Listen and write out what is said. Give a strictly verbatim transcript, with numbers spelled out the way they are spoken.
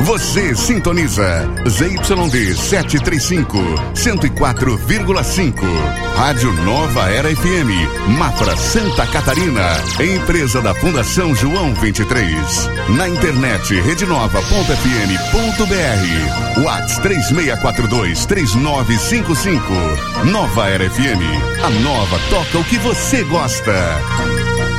Você sintoniza Z Y D setecentos e trinta e cinco, cento e quatro vírgula cinco. Rádio Nova Era F M, Mafra, Santa Catarina. Empresa da Fundação João vinte e três. Na internet redenova ponto f m ponto b r. WhatsApp três seis quatro dois, três nove cinco cinco. Nova Era F M. A nova toca o que você gosta.